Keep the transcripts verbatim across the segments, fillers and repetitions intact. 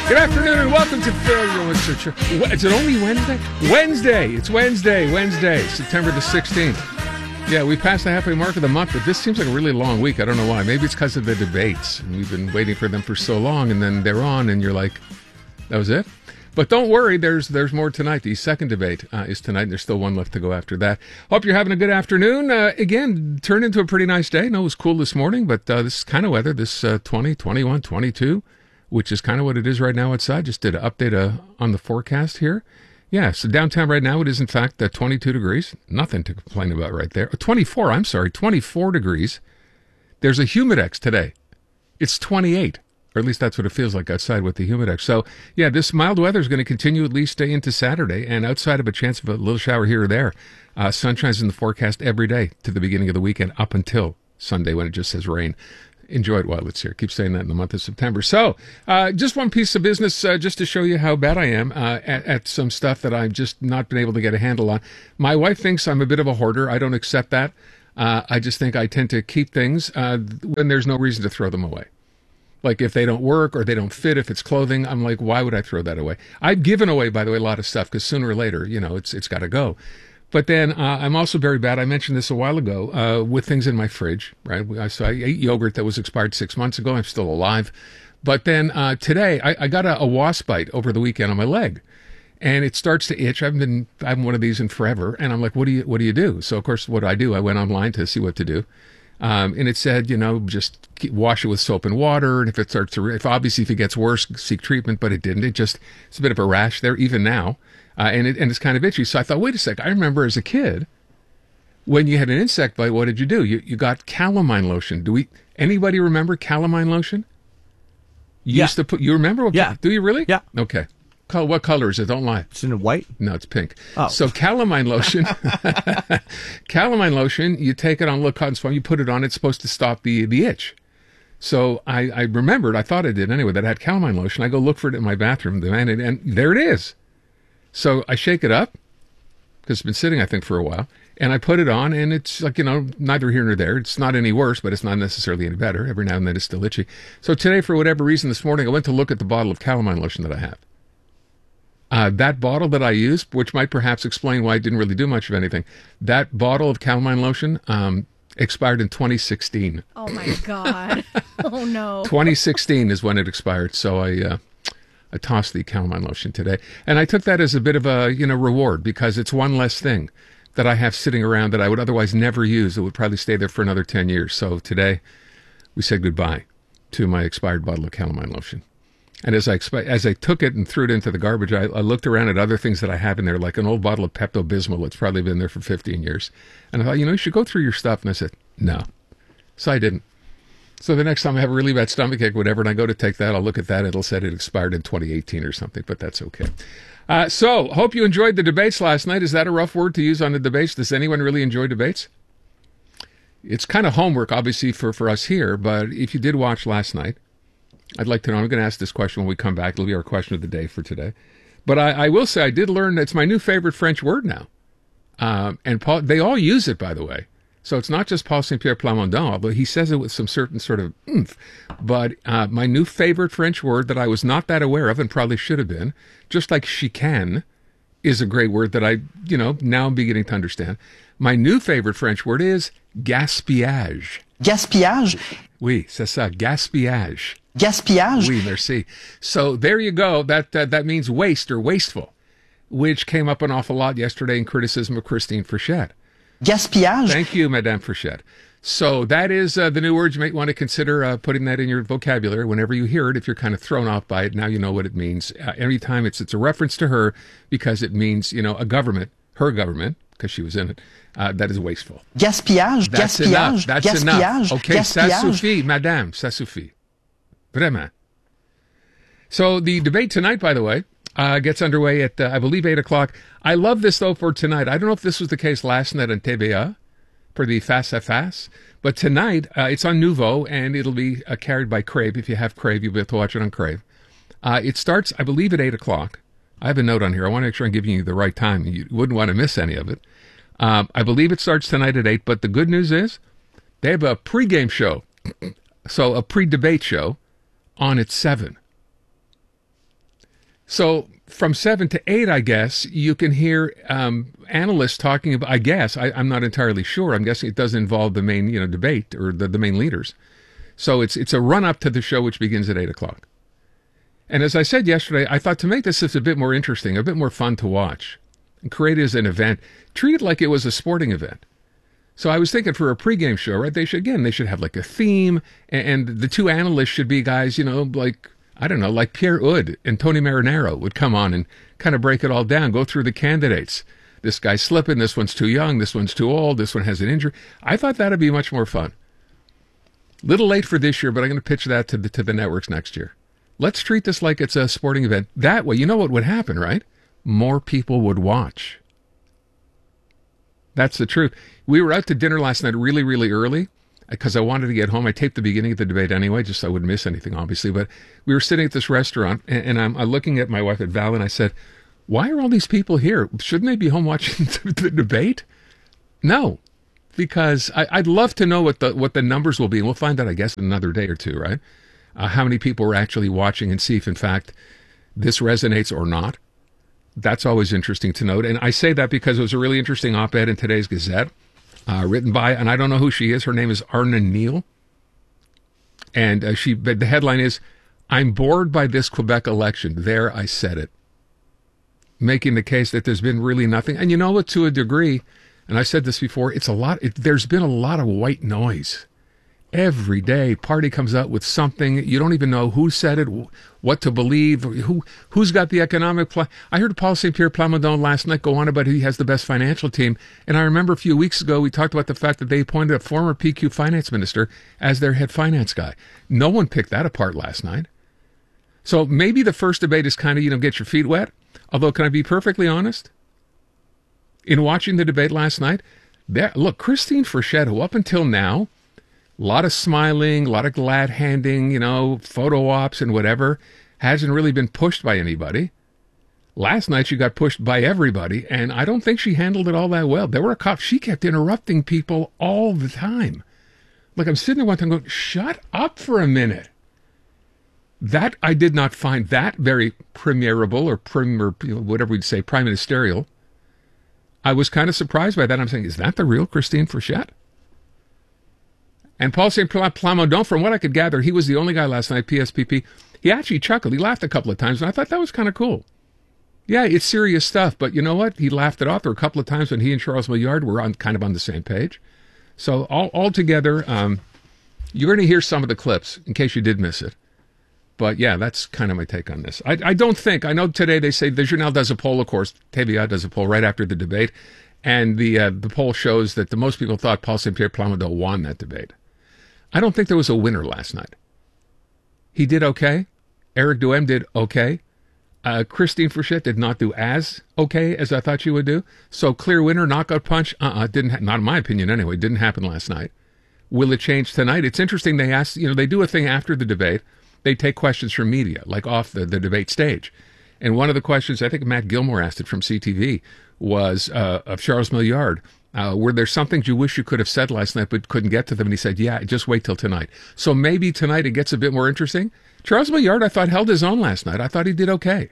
Good afternoon and welcome to Failure with Church. Is it only Wednesday? Wednesday. It's Wednesday. Wednesday, September the sixteenth. Yeah, we passed the halfway mark of the month, but this seems like a really long week. I don't know why. Maybe it's because of the debates. And we've been waiting for them for so long, and then they're on, and you're like, that was it? But don't worry, there's there's more tonight. The second debate uh, is tonight, and there's still one left to go after that. Hope you're having a good afternoon. Uh, again, turned into a pretty nice day. No, it was cool this morning, but uh, this is kind of weather, this uh, twenty, twenty-one, twenty-two, which is kind of what it is right now outside. Just did an update uh, on the forecast here. Yeah, so downtown right now, it is in fact uh, twenty-two degrees. Nothing to complain about right there. twenty-four, I'm sorry, twenty-four degrees. There's a humidex today. It's twenty-eight, or at least that's what it feels like outside with the humidex. So, yeah, this mild weather is going to continue at least uh, into Saturday, and outside of a chance of a little shower here or there, uh, sunshine's in the forecast every day to the beginning of the weekend up until Sunday when it just says rain. Enjoy it while it's here. Keep saying that in the month of September. So, uh, just one piece of business uh, just to show you how bad I am uh, at, at some stuff that I've just not been able to get a handle on. My wife thinks I'm a bit of a hoarder. I don't accept that. Uh, I just think I tend to keep things uh, when there's no reason to throw them away. Like if they don't work or they don't fit, if it's clothing, I'm like, why would I throw that away? I've given away, by the way, a lot of stuff because sooner or later, you know, it's it's got to go. But then uh, I'm also very bad. I mentioned this a while ago uh, with things in my fridge, right? I, so I ate yogurt that was expired six months ago. I'm still alive. But then uh, today I, I got a, a wasp bite over the weekend on my leg, and it starts to itch. I haven't been I haven't one of these in forever, and I'm like, what do you what do you do? So of course, what do I do? I went online to see what to do, um, and it said, you know, just keep, wash it with soap and water, and if it starts to, if obviously if it gets worse, seek treatment. But it didn't. It just it's a bit of a rash there even now. Uh, and, it, and it's kind of itchy. So I thought, wait a sec. I remember as a kid, when you had an insect bite, what did you do? You you got calamine lotion. Do we? Anybody remember calamine lotion? You yeah. used to put. You remember? What, yeah. Do you really? Yeah. Okay. Col- what color is it? Don't lie. It's in white. No, it's pink. Oh. So calamine lotion. Calamine lotion. You take it on a little cotton swab. You put it on. It's supposed to stop the the itch. So I, I remembered. I thought I did anyway. That I had calamine lotion. I go look for it in my bathroom. And, it, and there it is. So I shake it up, because it's been sitting, I think, for a while, and I put it on, and it's like, you know, neither here nor there. It's not any worse, but it's not necessarily any better. Every now and then it's still itchy. So today, for whatever reason, this morning, I went to look at the bottle of calamine lotion that I have. Uh, that bottle that I used, which might perhaps explain why I didn't really do much of anything, that bottle of calamine lotion um, expired in twenty sixteen. Oh, my God. Oh, no. twenty sixteen is when it expired, so I... Uh, I tossed the calamine lotion today. And I took that as a bit of a, you know, reward because it's one less thing that I have sitting around that I would otherwise never use. It would probably stay there for another ten years. So today we said goodbye to my expired bottle of calamine lotion. And as I expi- as I took it and threw it into the garbage, I, I looked around at other things that I have in there, like an old bottle of Pepto-Bismol that's probably been there for fifteen years. And I thought, you know, you should go through your stuff. And I said, no. So I didn't. So the next time I have a really bad stomachache, whatever, and I go to take that, I'll look at that. It'll say it expired in twenty eighteen or something, but that's okay. Uh, so, hope you enjoyed the debates last night. Is that a rough word to use on the debates? Does anyone really enjoy debates? It's kind of homework, obviously, for, for us here, but if you did watch last night, I'd like to know. I'm going to ask this question when we come back. It'll be our question of the day for today. But I, I will say I did learn it's my new favorite French word now. Um, and Paul, they all use it, by the way. So it's not just Paul Saint Pierre Plamondon, although he says it with some certain sort of oomph. But uh, my new favorite French word that I was not that aware of and probably should have been, just like chicane is a great word that I, you know, now I'm beginning to understand. My new favorite French word is gaspillage. Gaspillage? Oui, c'est ça, gaspillage. Gaspillage? Oui, merci. So there you go. That, uh, that means waste or wasteful, which came up an awful lot yesterday in criticism of Christine Frechette. Gaspillage. Thank you, Madame Frechette. So that is uh, the new word. You might want to consider uh, putting that in your vocabulary whenever you hear it. If you're kind of thrown off by it, now you know what it means. Uh, every time it's it's a reference to her because it means, you know, a government, her government, because she was in it, uh, that is wasteful. Gaspillage. That's gaspillage. enough. That's gaspillage. enough. Okay, gaspillage. ça suffit, Madame, ça suffit. Vraiment. So the debate tonight, by the way, Uh, gets underway at, uh, I believe, eight o'clock. I love this, though, for tonight. I don't know if this was the case last night on T V A for the Face à Face, but tonight uh, it's on Nouveau, and it'll be uh, carried by Crave. If you have Crave, you'll be able to watch it on Crave. Uh, it starts, I believe, at eight o'clock. I have a note on here. I want to make sure I'm giving you the right time. You wouldn't want to miss any of it. Um, I believe it starts tonight at eight, but the good news is they have a pregame show, so a pre-debate show, on at seven. So from seven to eight, I guess, you can hear um, analysts talking about, I guess, I, I'm not entirely sure. I'm guessing it does involve the main, you know, debate or the, the main leaders. So it's it's a run-up to the show, which begins at eight o'clock. And as I said yesterday, I thought to make this just a bit more interesting, a bit more fun to watch, and create it as an event, treat it like it was a sporting event. So I was thinking for a pregame show, right, they should, again, they should have like a theme, and, and the two analysts should be guys, you know, like, I don't know, like Pierre Oud and Tony Marinaro would come on and kind of break it all down, go through the candidates. This guy's slipping, this one's too young, this one's too old, this one has an injury. I thought that'd be much more fun. Little late for this year, but I'm going to pitch that to the, to the networks next year. Let's treat this like it's a sporting event. That way, you know what would happen, right? More people would watch. That's the truth. We were out to dinner last night really, really early because I wanted to get home. I taped the beginning of the debate anyway, just so I wouldn't miss anything, obviously. But we were sitting at this restaurant, and, and I'm, I'm looking at my wife, at Val, and I said, why are all these people here? Shouldn't they be home watching the, the debate? No, because I, I'd love to know what the what the numbers will be, and we'll find out, I guess, in another day or two, right? Uh, how many people are actually watching and see if, in fact, this resonates or not. That's always interesting to note. And I say that because it was a really interesting op-ed in today's Gazette, uh, written by, and I don't know who she is. Her name is Arna Neal. And uh, she, but the headline is, I'm bored by this Quebec election. There, I said it. Making the case that there's been really nothing. And you know what, to a degree, and I said this before, it's a lot, it, there's been a lot of white noise. Every day, party comes out with something. You don't even know who said it, what to believe, who, who's got the economic plan. I heard Paul Saint Pierre Plamondon last night go on about he has the best financial team. And I remember a few weeks ago, we talked about the fact that they appointed a former P Q finance minister as their head finance guy. No one picked that apart last night. So maybe the first debate is kind of, you know, get your feet wet. Although, can I be perfectly honest? In watching the debate last night, there, look, Christine Frechette, who up until now, a lot of smiling, a lot of glad handing, you know, photo ops and whatever, hasn't really been pushed by anybody. Last night she got pushed by everybody, and I don't think she handled it all that well. There were a couple, she kept interrupting people all the time. Like, I'm sitting there one time going, shut up for a minute. That, I did not find that very premierable or prim, or you know, whatever we'd say, prime ministerial. I was kind of surprised by that. I'm saying, is that the real Christine Frechette? And Paul Saint Plamondon, from what I could gather, he was the only guy last night, P S P P. He actually chuckled. He laughed a couple of times, and I thought that was kind of cool. Yeah, it's serious stuff, but you know what? He laughed it off. There were a couple of times when he and Charles Milliard were on kind of on the same page. So all, all together, um, you're going to hear some of the clips, in case you did miss it. But yeah, that's kind of my take on this. I, I don't think, I know today they say, the Journal does a poll, of course, T V A does a poll right after the debate, and the uh, the poll shows that the most people thought Paul Saint Pierre Plamondon won that debate. I don't think there was a winner last night. He did okay. Eric Duhem did okay. Uh, Christine Frechette did not do as okay as I thought she would do. So clear winner, knockout punch, uh-uh, didn't ha- not in my opinion anyway, didn't happen last night. Will it change tonight? It's interesting. They ask, you know, they do a thing after the debate. They take questions from media, like off the, the debate stage. And one of the questions, I think Matt Gilmore asked it from C T V, was uh, of Charles Milliard. Uh, were there some things you wish you could have said last night but couldn't get to them? And he said, yeah, just wait till tonight. So maybe tonight it gets a bit more interesting. Charles Milliard, I thought, held his own last night. I thought he did okay.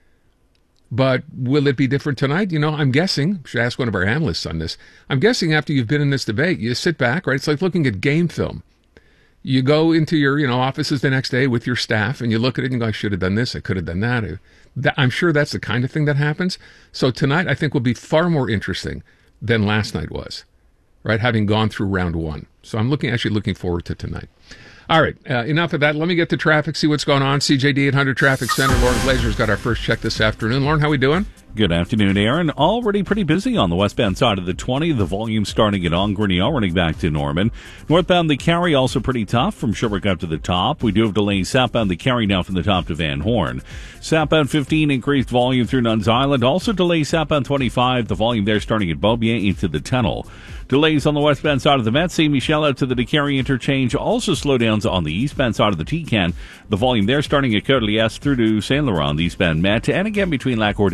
But will it be different tonight? You know, I'm guessing, should ask one of our analysts on this, I'm guessing after you've been in this debate, you sit back, right? It's like looking at game film. You go into your, you know, offices the next day with your staff and you look at it and you go, I should have done this, I could have done that. I'm sure that's the kind of thing that happens. So tonight I think will be far more interesting than last night was, right? Having gone through round one. So I'm looking, actually looking forward to tonight. All right, uh, enough of that. Let me get to traffic, see what's going on. C J D eight hundred Traffic Center. Lauren Glazer's got our first check this afternoon. Lauren, how we doing? Good afternoon, Aaron. Already pretty busy on the westbound side of the twenty. The volume starting at Ongrenio, running back to Norman. Northbound the Cary also pretty tough from Sherbrooke up to the top. We do have delays southbound the Cary now from the top to Van Horn. Southbound fifteen, increased volume through Nuns Island. Also delays southbound twenty-five. The volume there starting at Beaubien into the tunnel. Delays on the westbound side of the Met. Saint Michel out to the DeCary interchange. Also slowdowns on the eastbound side of the T-Can. The volume there starting at Côte-Liesse through to Saint Laurent, the eastbound Met. And again between Lac-Ordère and the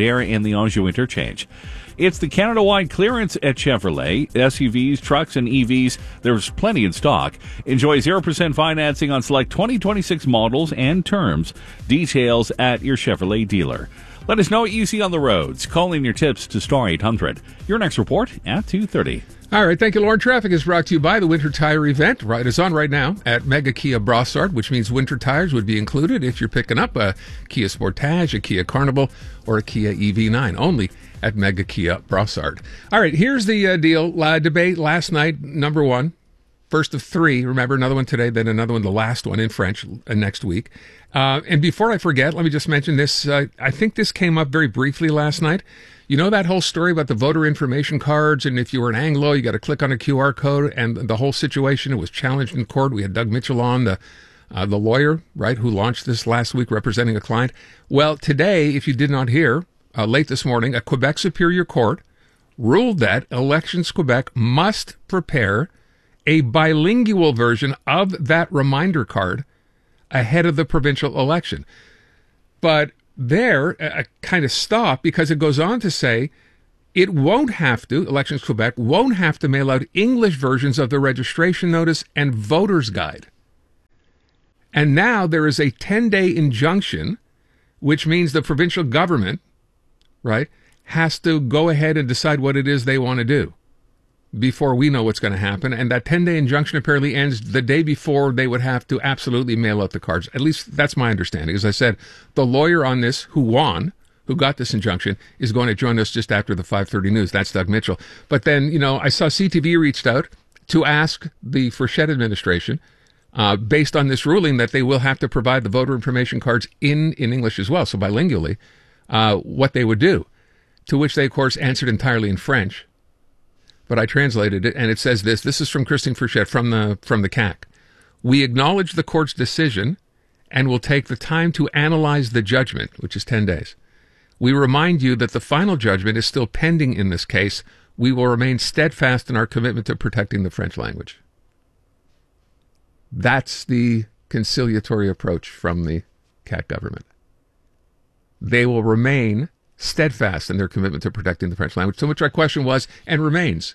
the Anjou interchange. It's the Canada-wide clearance at Chevrolet. S U Vs, trucks, and E Vs, there's plenty in stock. Enjoy zero percent financing on select twenty twenty-six models and terms. Details at your Chevrolet dealer. Let us know what you see on the roads. Call in your tips to star eight hundred. Your next report at two thirty. All right, thank you, Lauren. Traffic is brought to you by the Winter Tire event. Right, it's on right now at Mega Kia Brossard, which means winter tires would be included if you're picking up a Kia Sportage, a Kia Carnival, or a Kia E V nine. Only at Mega Kia Brossard. All right, here's the uh, deal. Uh, debate last night, number one. First of three. Remember, another one today, then another one, the last one in French uh, next week. Uh, and before I forget, let me just mention this. Uh, I think this came up very briefly last night. You know that whole story about the voter information cards, and if you were an Anglo, you got to click on a Q R code, and the whole situation, it was challenged in court. We had Doug Mitchell on, the uh, the lawyer, right, who launched this last week representing a client. Well, today, if you did not hear, uh, late this morning, a Quebec Superior Court ruled that Elections Quebec must prepare a bilingual version of that reminder card ahead of the provincial election. But there, I kind of stop because it goes on to say it won't have to, Elections Quebec won't have to mail out English versions of the registration notice and voter's guide. And now there is a ten-day injunction, which means the provincial government, right, has to go ahead and decide what it is they want to do before we know what's going to happen. And that ten-day injunction apparently ends the day before they would have to absolutely mail out the cards. At least that's my understanding. As I said, the lawyer on this who won, who got this injunction, is going to join us just after the five thirty news. That's Doug Mitchell. But then, you know, I saw C T V reached out to ask the Frechette administration, uh, based on this ruling, that they will have to provide the voter information cards in, in English as well, so bilingually, uh, what they would do. To which they, of course, answered entirely in French. But I translated it, and it says this. This is from Christine Frechette from the from the C A C. We acknowledge the court's decision and will take the time to analyze the judgment, which is ten days. We remind you that the final judgment is still pending in this case. We will remain steadfast in our commitment to protecting the French language. That's the conciliatory approach from the C A C government. They will remain steadfast in their commitment to protecting the French language. So much our question was, and remains,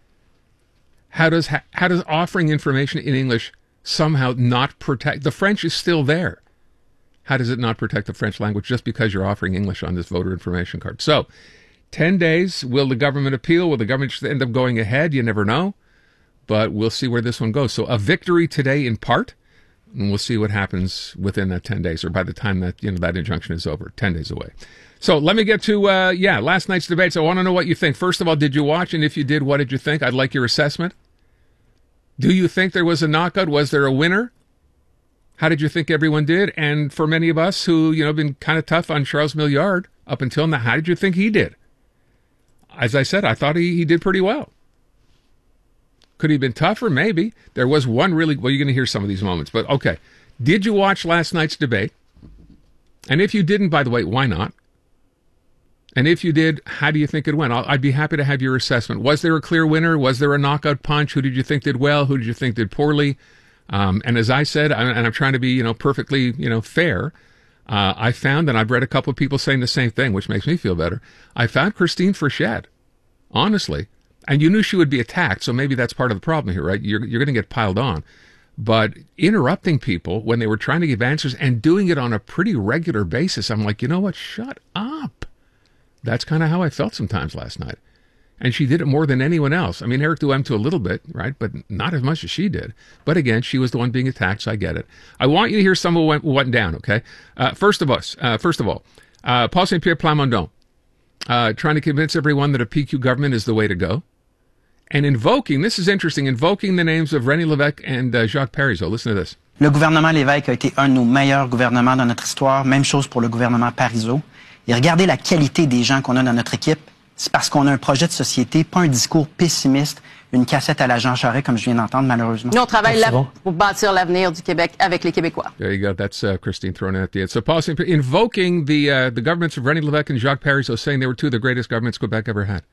how does how does offering information in English somehow not protect? The French is still there. How does it not protect the French language just because you're offering English on this voter information card? So, ten days. Will the government appeal? Will the government end up going ahead? You never know. But we'll see where this one goes. So a victory today in part, and we'll see what happens within that ten days, or by the time that, you know, that injunction is over, ten days away. So let me get to, uh, yeah, last night's debates. I want to know what you think. First of all, did you watch? And if you did, what did you think? I'd like your assessment. Do you think there was a knockout? Was there a winner? How did you think everyone did? And for many of us who, you know, been kind of tough on Charles Milliard up until now, how did you think he did? As I said, I thought he, he did pretty well. Could he have been tougher? Maybe. There was one really, well, you're going to hear some of these moments, but okay. Did you watch last night's debate? And if you didn't, by the way, why not? And if you did, how do you think it went? I'll, I'd be happy to have your assessment. Was there a clear winner? Was there a knockout punch? Who did you think did well? Who did you think did poorly? Um, and as I said, I, and I'm trying to be, you know, perfectly, you know, fair, uh, I found, and I've read a couple of people saying the same thing, which makes me feel better. I found Christine Frechette, honestly, and you knew she would be attacked, so maybe that's part of the problem here, right? You're, you're going to get piled on. But interrupting people when they were trying to give answers and doing it on a pretty regular basis, I'm like, you know what? Shut up. That's kind of how I felt sometimes last night. And she did it more than anyone else. I mean, Eric Duhem to a little bit, right? But not as much as she did. But again, she was the one being attacked, so I get it. I want you to hear some of what went down, okay? Uh, first of us, uh, first of all, uh, Paul Saint Pierre Plamondon, uh, trying to convince everyone that a P Q government is the way to go. And invoking, this is interesting, invoking the names of René Lévesque and uh, Jacques Parizeau. Listen to this. Le gouvernement Lévesque a été un de nos meilleurs gouvernements dans notre histoire. Même chose pour le gouvernement Parizeau. Et regardez la qualité des gens qu'on a dans notre équipe. C'est parce qu'on a un projet de société, pas un discours pessimiste, une cassette à la Jean Charest, comme je viens d'entendre, malheureusement. Nous, on travaille là pour bâtir l'avenir du Québec avec les Québécois. There you go. That's uh, Christine throwing it at the end. So Paul Saint Pierre invoking the, uh, the governments of René Lévesque and Jacques Parizeau, saying they were two of the greatest governments Quebec ever had.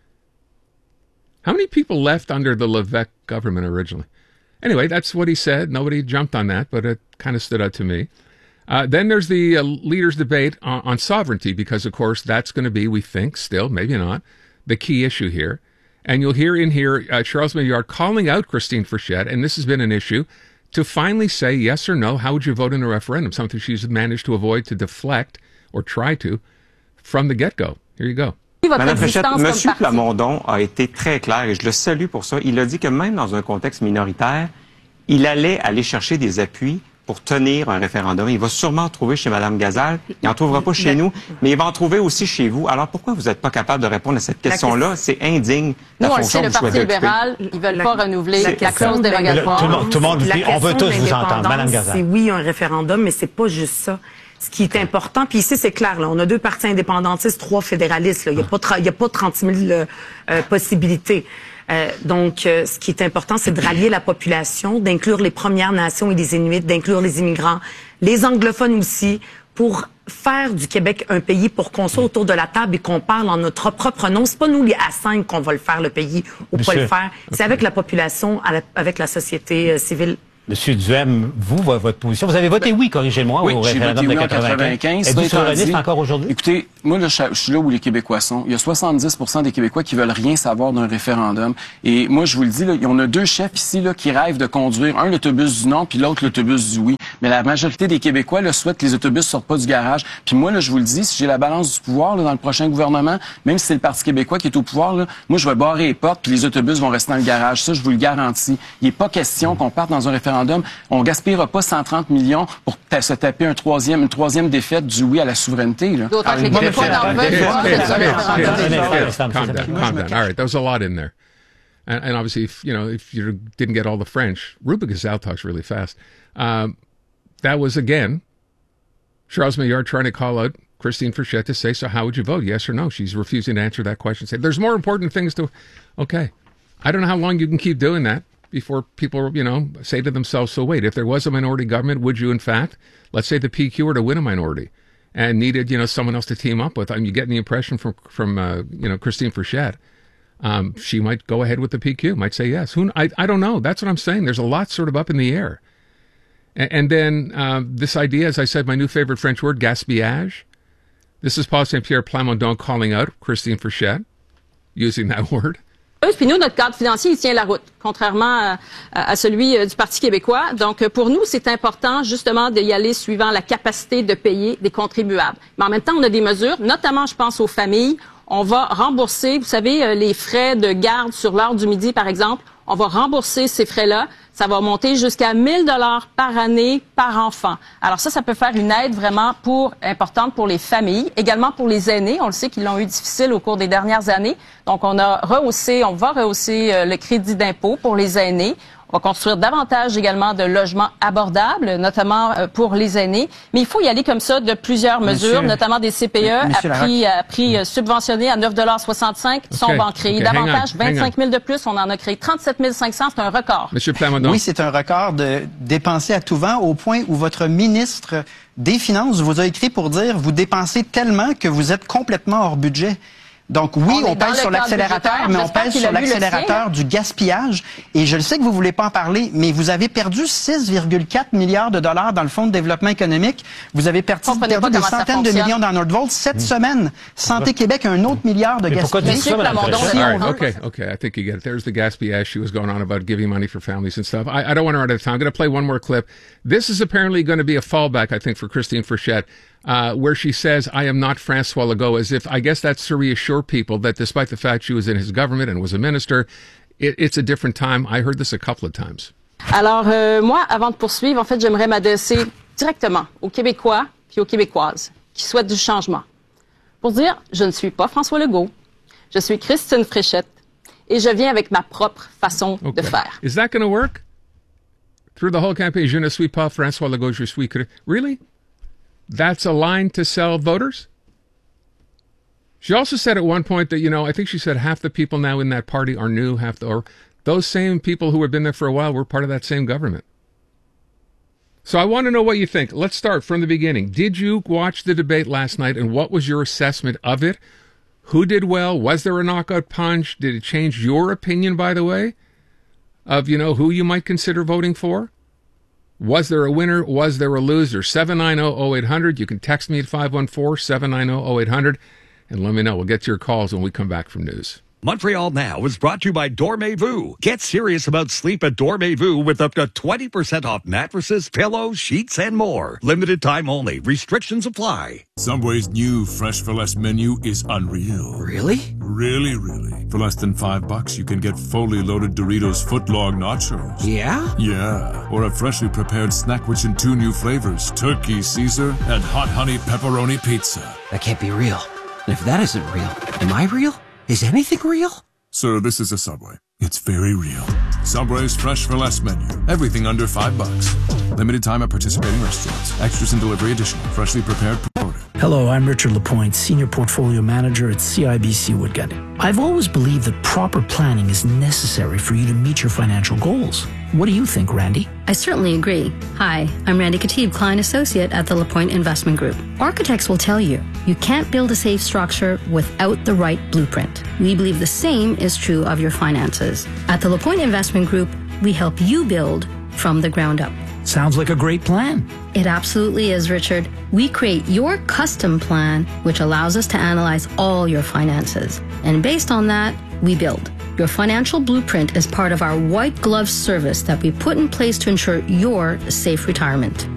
How many people left under the Lévesque government originally? Anyway, that's what he said. Nobody jumped on that, but it kind of stood out to me. Uh, then there's the uh, leaders' debate on, on sovereignty, because, of course, that's going to be, we think, still, maybe not, the key issue here. And you'll hear in here uh, Charles Maillard calling out Christine Frechette, and this has been an issue, to finally say yes or no, how would you vote in a referendum, something she's managed to avoid, to deflect, or try to, from the get-go. Here you go. Madame Frechette, M. Plamondon a été très clair, et je le salue pour ça. Il a dit que même dans un contexte minoritaire, il allait aller chercher des appuis pour tenir un référendum. Il va sûrement en trouver chez Mme Gazal. Il n'en trouvera pas chez nous, mais il va en trouver aussi chez vous. Alors pourquoi vous n'êtes pas capable de répondre à cette question-là? C'est indigne. Nous, on le sait, le Parti libéral, ils ne veulent la, pas renouveler la, la clause dérogatoire. Tout le monde, tout le monde dit, on veut tous vous entendre. Mme Gazal. C'est oui, un référendum, mais c'est pas juste ça. Ce qui est important, puis ici, c'est clair, là, on a deux partis indépendantistes, trois fédéralistes. Là. Il n'y a, a pas trente mille euh, euh, possibilités. Euh, donc, euh, ce qui est important, c'est de rallier la population, d'inclure les Premières Nations et les Inuits, d'inclure les immigrants, les anglophones aussi, pour faire du Québec un pays, pour qu'on soit autour de la table et qu'on parle en notre propre nom. C'est pas nous, les A cinq, qu'on va le faire, le pays, ou Monsieur. pas le faire. C'est avec la population, avec la société euh, civile. Monsieur Duhem, vous, votre position, vous avez voté oui, corrigez-moi, oui, au référendum oui de quatre-vingt-quinze. Êtes-vous souverainiste encore aujourd'hui? Écoutez, moi, là, je suis là où les Québécois sont. Il y a soixante-dix pour cent des Québécois qui veulent rien savoir d'un référendum. Et moi, je vous le dis, là, on a deux chefs ici là, qui rêvent de conduire un l'autobus du non, puis l'autre l'autobus du oui. Mais la majorité des Québécois là, souhaitent que les autobus sortent pas du garage. Puis moi, là, je vous le dis, si j'ai la balance du pouvoir là, dans le prochain gouvernement, même si c'est le Parti québécois qui est au pouvoir, là, moi, je vais barrer les portes, puis les autobus vont rester dans le garage. Ça, je vous le garantis. Il n'est pas question qu'on parte dans un référendum. On gaspillera pas cent trente millions pour se taper un troisième, une troisième défaite du oui à la souveraineté. D'autant que les Québécois n'en veulent pas. Calm down, calm down. All right, there was a lot in there. And, and obviously, if, you know, if you didn't get all the French, Ruben Gazal talks really fast. Um, that was, again, Charles Maillard trying to call out Christine Frechette to say, so how would you vote, yes or no? She's refusing to answer that question. Say, there's more important things to... Okay. I don't know how long you can keep doing that before people, you know, say to themselves, so wait, if there was a minority government, would you, in fact, let's say the P Q were to win a minority and needed, you know, someone else to team up with? I mean, you getting the impression from, from uh, you know, Christine Frechette, um, she might go ahead with the P Q, might say yes. Who I, I don't know. That's what I'm saying. There's a lot sort of up in the air. And, and then uh, this idea, as I said, my new favorite French word, gaspillage. This is Paul Saint Pierre Plamondon calling out Christine Frechette, using that word. Puis nous, notre cadre financier, il tient la route, contrairement à, à celui du Parti québécois. Donc, pour nous, c'est important, justement, d'y aller suivant la capacité de payer des contribuables. Mais en même temps, on a des mesures, notamment, je pense aux familles. On va rembourser, vous savez, les frais de garde sur l'heure du midi, par exemple. On va rembourser ces frais-là. Ça va monter jusqu'à mille dollars par année par enfant. Alors ça, ça peut faire une aide vraiment pour importante pour les familles, également pour les aînés. On le sait qu'ils l'ont eu difficile au cours des dernières années. Donc on a rehaussé, on va rehausser euh, le crédit d'impôt pour les aînés. On va construire davantage également de logements abordables, notamment euh, pour les aînés. Mais il faut y aller comme ça de plusieurs mesures, Monsieur, notamment des C P E à prix, à prix euh, subventionné à neuf dollars soixante-cinq. Okay. On va en créer okay. davantage, vingt-cinq mille de plus. On en a créé trente-sept mille cinq cents. C'est un record. Monsieur Plamondon. Oui, c'est un record de dépenser à tout vent au point où votre ministre des Finances vous a écrit pour dire vous dépensez tellement que vous êtes complètement hors budget. Donc oui, on, on pèse sur l'accélérateur, mais on pèse sur l'accélérateur du gaspillage. Et je le sais que vous voulez pas en parler, mais vous avez perdu six virgule quatre milliards de dollars dans le Fonds de développement économique. Vous avez perdu, perdu des centaines de millions dans Nordvolt. Cette mmh. semaine, Santé Québec a un autre milliard de gaspillage. Right, okay, okay, I think you get it. There's the gaspillage she was going on about giving money for families and stuff. I, I don't want to run out of time. I'm going to play one more clip. This is apparently going to be a fallback, I think, for Christine Frechette. Uh, where she says, I am not Francois Legault, as if, I guess that's to reassure people that despite the fact she was in his government and was a minister, it, it's a different time. I heard this a couple of times. Alors, euh, moi, avant de poursuivre, en fait, j'aimerais m'adresser directement aux Québécois puis aux Québécoises qui souhaitent du changement. Pour dire, je ne suis pas François Legault, je suis Christine Frechette et je viens avec ma propre façon okay. de faire. Is that going to work? Through the whole campaign, je ne suis pas François Legault, je suis... Really? That's a line to sell voters? She also said at one point that, you know, I think she said half the people now in that party are new, half the, or those same people who have been there for a while were part of that same government. So I want to know what you think. Let's start from the beginning. Did you watch the debate last night, and what was your assessment of it? Who did well? Was there a knockout punch? Did it change your opinion, by the way, of, you know, who you might consider voting for? Was there a winner? Was there a loser? seven nine zero, zero eight hundred. You can text me at five one four, seven nine zero, zero eight hundred and let me know. We'll get to your calls when we come back from news. Montreal Now is brought to you by Dormez-vous. Get serious about sleep at Dormez-vous with up to twenty percent off mattresses, pillows, sheets, and more. Limited time only. Restrictions apply. Subway's new Fresh for Less menu is unreal. Really? Really, really. For less than five bucks, you can get fully loaded Doritos footlong nachos. Yeah? Yeah. Or a freshly prepared snack which in two new flavors, Turkey Caesar and Hot Honey Pepperoni Pizza. That can't be real. And if that isn't real, am I real? Is anything real? Sir, this is a Subway. It's very real. Subway's Fresh for Less menu. Everything under five bucks. Limited time at participating restaurants. Extras and delivery additional. Freshly prepared promoted. Hello, I'm Richard Lapointe, Senior Portfolio Manager at C I B C Woodgut. I've always believed that proper planning is necessary for you to meet your financial goals. What do you think, Randy? I certainly agree. Hi, I'm Randy Katib, Client Associate at the Lapointe Investment Group. Architects will tell you, you can't build a safe structure without the right blueprint. We believe the same is true of your finances. At the Lapointe Investment Group, we help you build from the ground up. Sounds like a great plan. It absolutely is, Richard. We create your custom plan, which allows us to analyze all your finances. And based on that, we build. Your financial blueprint is part of our white glove service that we put in place to ensure your safe retirement.